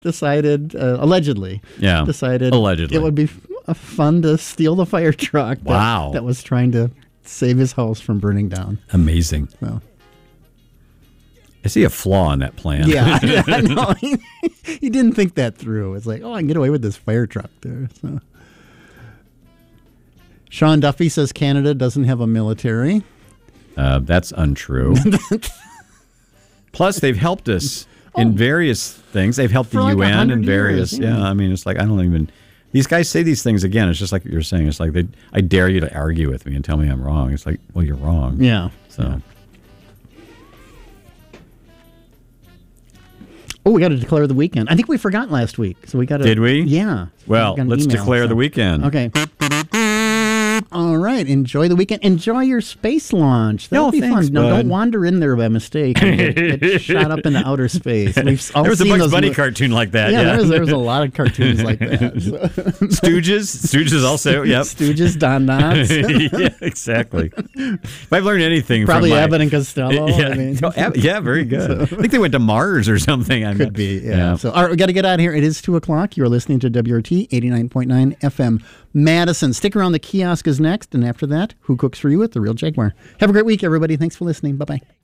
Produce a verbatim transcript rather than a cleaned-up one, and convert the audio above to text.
decided, uh, allegedly, yeah, decided allegedly. it would be f- fun to steal the fire truck that, wow. that was trying to save his house from burning down. Amazing. So. I see a flaw in that plan. Yeah, I, I know. He, he didn't think that through. It's like, oh, I can get away with this fire truck there. So. Sean Duffy says Canada doesn't have a military. Uh, that's untrue. Plus, they've helped us in oh, various things. They've helped the like U N in various. Years, yeah. yeah, I mean, it's like I don't even. These guys say these things again. It's just like you're saying. It's like they. I dare you to argue with me and tell me I'm wrong. It's like, well, you're wrong. Yeah. So. Yeah. Oh, we got to declare the weekend. I think we forgot last week, so we got to. Did we? Yeah. Well, we let's email, declare so. the weekend. Okay. All right. Enjoy the weekend. Enjoy your space launch. That'll no, be thanks, fun. No, bud. don't wander in there by mistake and get, get shot up into outer space. We've all there was a seen Bugs those Bunny mo- cartoon like that. Yeah, Yeah, There, was, there was a lot of cartoons like that. So. Stooges. Stooges also. Yep. Stooges, Don Knotts. Yeah, exactly. If I've learned anything Probably from my, Abbott and Costello. Yeah, I mean. no, Ab- yeah very good. So. I think they went to Mars or something. I'm Could not, be, yeah. yeah. So, all right, we got to get out of here. It is two o'clock. You're listening to W R T eighty-nine point nine F M Madison. Stick around. The kiosk is next. And after that, Who Cooks for You at the Real Jaguar. Have a great week, everybody. Thanks for listening. Bye-bye.